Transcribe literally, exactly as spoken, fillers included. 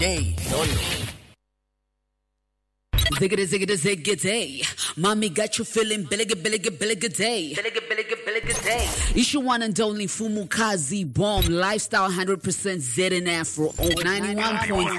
Day, Lolo. Ziggity, ziggity, ziggity. Mommy got you feeling billiga, billiga, billiga day. Billiga, billiga, billiga day. Issue one and only Fumukazi Bomb Lifestyle one hundred percent Z and Afro on ninety-one point